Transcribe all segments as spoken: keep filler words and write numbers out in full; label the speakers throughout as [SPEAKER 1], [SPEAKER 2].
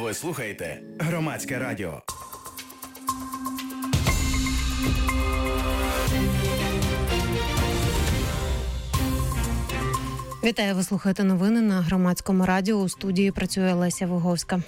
[SPEAKER 1] Ви слухаєте Громадське радіо.
[SPEAKER 2] Вітаю, ви слухаєте новини на Громадському радіо. У студії працює Леся Виговська.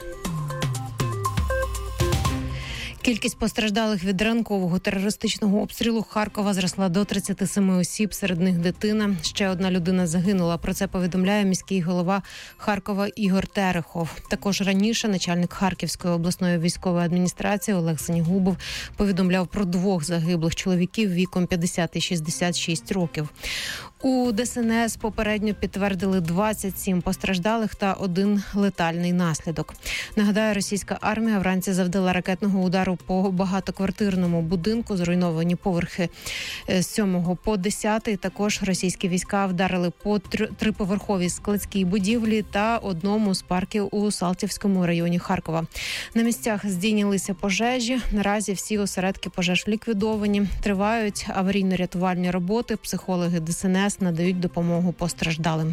[SPEAKER 2] Кількість постраждалих від ранкового терористичного обстрілу Харкова зросла до тридцяти семи осіб, серед них дитина. Ще одна людина загинула. Про це повідомляє міський голова Харкова Ігор Терехов. Також раніше начальник Харківської обласної військової адміністрації Олег Синігубов повідомляв про двох загиблих чоловіків віком п'ятдесят і шістдесят шість років. У ДСНС попередньо підтвердили двадцять сім постраждалих та один летальний наслідок. Нагадаю, російська армія вранці завдала ракетного удару по багатоквартирному будинку, зруйновані поверхи з сьомого по десятий. Також російські війська вдарили по триповерховій складській будівлі та одному з парків у Салтівському районі Харкова. На місцях здійнялися пожежі. Наразі всі осередки пожеж ліквідовані. Тривають аварійно-рятувальні роботи. Психологи ДСНС надають допомогу постраждалим.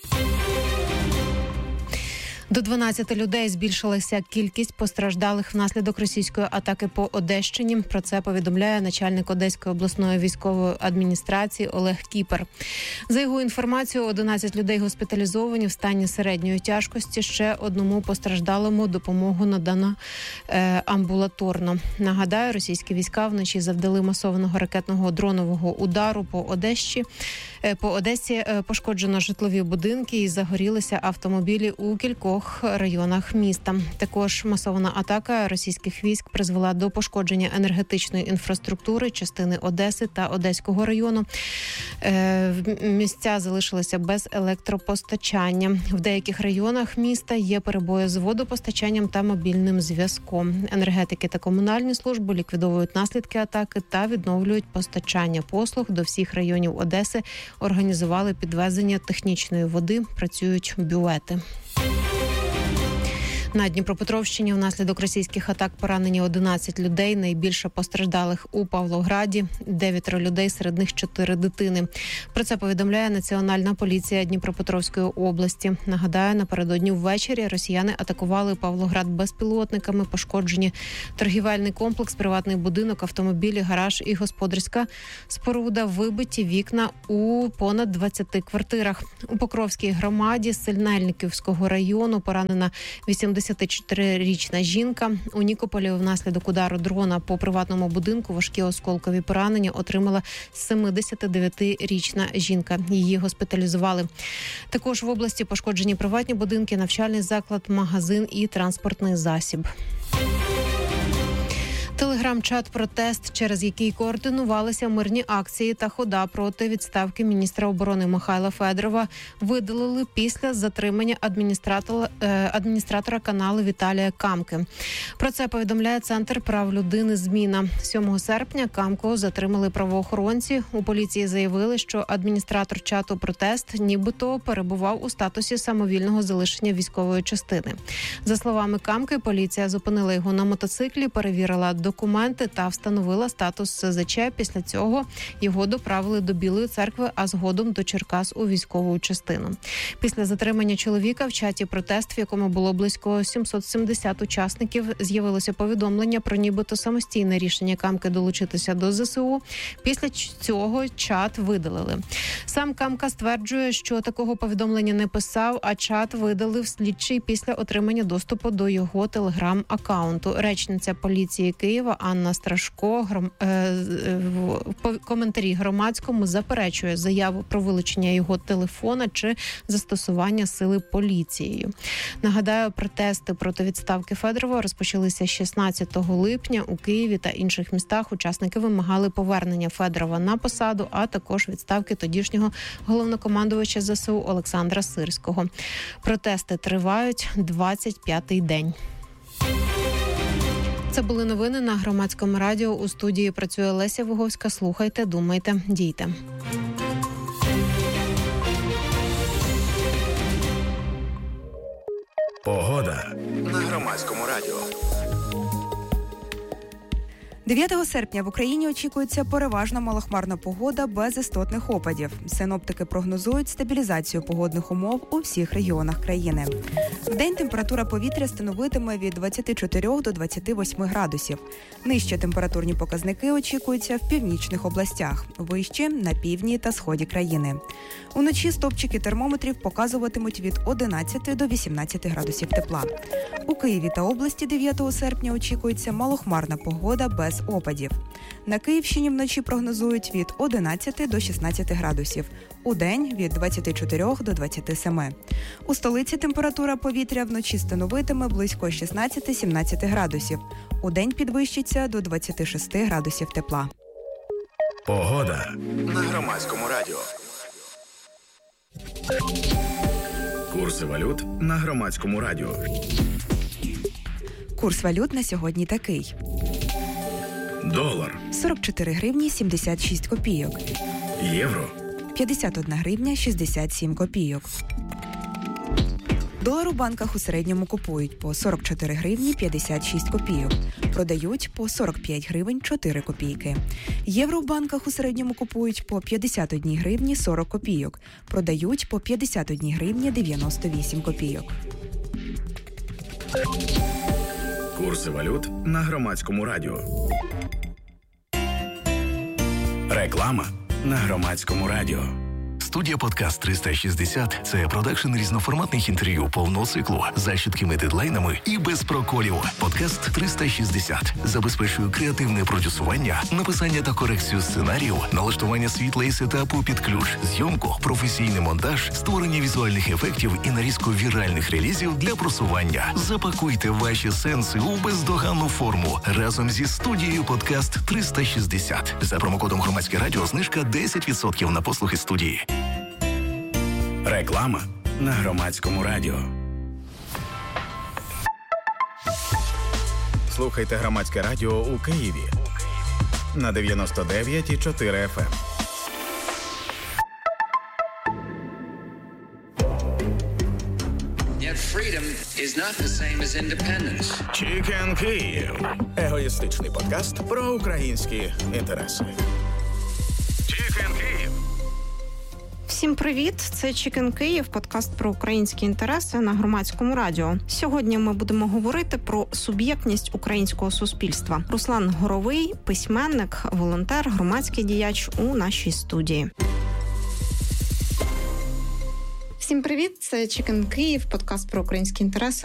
[SPEAKER 2] До дванадцяти людей збільшилася кількість постраждалих внаслідок російської атаки по Одещині. Про це повідомляє начальник Одеської обласної військової адміністрації Олег Кіпер. За його інформацією, одинадцять людей госпіталізовані в стані середньої тяжкості. Ще одному постраждалому допомогу надано е, амбулаторно. Нагадаю, російські війська вночі завдали масованого ракетного дронового удару по Одещі. Е, по Одесі е, пошкоджено житлові будинки і загорілися автомобілі у кількох районах міста. Також масована атака російських військ призвела до пошкодження енергетичної інфраструктури частини Одеси та Одеського району. Місця залишилися без електропостачання. В деяких районах міста є перебої з водопостачанням та мобільним зв'язком. Енергетики та комунальні служби ліквідовують наслідки атаки та відновлюють постачання послуг до всіх районів Одеси. Організували підвезення технічної води, працюють бювети. На Дніпропетровщині внаслідок російських атак поранені одинадцять людей. Найбільше постраждалих у Павлограді. Дев'ятеро людей, серед них чотири дитини. Про це повідомляє Національна поліція Дніпропетровської області. Нагадаю, напередодні ввечері росіяни атакували Павлоград безпілотниками. Пошкоджені торгівельний комплекс, приватний будинок, автомобілі, гараж і господарська споруда. Вибиті вікна у понад двадцяти квартирах. У Покровській громаді Синельниківського району поранена вісімдесятичотирирічна жінка. У Нікополі внаслідок удару дрона по приватному будинку важкі осколкові поранення отримала семидесятидев'ятирічна жінка. Її госпіталізували. Також в області пошкоджені приватні будинки, навчальний заклад, магазин і транспортний засіб. Телеграм-чат «Протест», через який координувалися мирні акції та хода проти відставки міністра оборони Михайла Федорова, видалили після затримання адміністратора, адміністратора каналу Віталія Камки. Про це повідомляє Центр прав людини «Зміна». сьомого серпня Камку затримали правоохоронці. У поліції заявили, що адміністратор чату «Протест» нібито перебував у статусі самовільного залишення військової частини. За словами Камки, поліція зупинила його на мотоциклі, перевірила документи та встановила статус СЗЧ. Після цього його доправили до Білої церкви, а згодом до Черкас у військову частину. Після затримання чоловіка в чаті «Протест», в якому було близько сімсот сімдесят учасників, з'явилося повідомлення про нібито самостійне рішення Камки долучитися до ЗСУ. Після цього чат видалили. Сам Камка стверджує, що такого повідомлення не писав, а чат видалив слідчий після отримання доступу до його телеграм-акаунту. Речниця поліції Києва Анна Страшко гром... е... в коментарі Громадському заперечує заяву про вилучення його телефона чи застосування сили поліцією. Нагадаю, протести проти відставки Федорова розпочалися шістнадцятого липня у Києві та інших містах. Учасники вимагали повернення Федорова на посаду, а також відставки тодішнього головнокомандувача ЗСУ Олександра Сирського. Протести тривають двадцять п'ятий день. Це були новини на Громадському радіо. У студії працює Леся Виговська. Слухайте, думайте, дійте.
[SPEAKER 1] Погода на Громадському радіо.
[SPEAKER 3] дев'ятого серпня в Україні очікується переважно малохмарна погода без істотних опадів. Синоптики прогнозують стабілізацію погодних умов у всіх регіонах країни. Вдень температура повітря становитиме від двадцяти чотирьох до двадцяти восьми градусів. Нижчі температурні показники очікуються в північних областях, вищі – на півдні та сході країни. Уночі стопчики термометрів показуватимуть від одинадцяти до вісімнадцяти градусів тепла. У Києві та області дев'ятого серпня очікується малохмарна погода без опадів. На Київщині вночі прогнозують від одинадцяти до шістнадцяти градусів. Удень – від двадцяти чотирьох до двадцяти семи. У столиці температура повітря вночі становитиме близько шістнадцяти-сімнадцяти градусів. Удень підвищиться до двадцяти шести градусів тепла.
[SPEAKER 1] Погода на Громадському радіо. Курси валют на Громадському радіо.
[SPEAKER 3] Курс валют на сьогодні такий.
[SPEAKER 1] Долар
[SPEAKER 3] сорок чотири гривні сімдесят шість копійок.
[SPEAKER 1] Євро
[SPEAKER 3] п'ятдесят одна гривня шістдесят сім копійок. Долар у банках у середньому купують по сорок чотири гривні п'ятдесят шість копійок. Продають по сорок п'ять гривень чотири копійки. Євро в банках у середньому купують по п'ятдесят одна гривні сорок копійок. Продають по п'ятдесят одна гривня дев'яносто вісім копійок.
[SPEAKER 1] Курси валют на Громадському радіо. Реклама на Громадському радіо.
[SPEAKER 4] Студія «Подкаст триста шістдесят» – це продакшн різноформатних інтерв'ю повного циклу за чіткими дедлайнами і без проколів. «Подкаст триста шістдесят» забезпечує креативне продюсування, написання та корекцію сценарію, налаштування світла і сетапу під ключ, зйомку, професійний монтаж, створення візуальних ефектів і нарізку віральних релізів для просування. Запакуйте ваші сенси у бездоганну форму разом зі студією «Подкаст триста шістдесят». За промокодом «Громадське радіо» знижка десять відсотків на послуги студії.
[SPEAKER 1] Реклама на Громадському радіо. Слухайте Громадське радіо у Києві на дев'яносто дев'ять і чотири еф ем.
[SPEAKER 5] Yet freedom is not the same as independence.
[SPEAKER 1] Чікен Київ. Егоїстичний подкаст про українські інтереси. Чікен Київ.
[SPEAKER 2] Всім привіт! Це Chicken Київ, подкаст про українські інтереси на Громадському радіо. Сьогодні ми будемо говорити про суб'єктність українського суспільства. Руслан Горовий, письменник, волонтер, громадський діяч у нашій студії. Всім привіт! Це Chicken Київ, подкаст про українські інтереси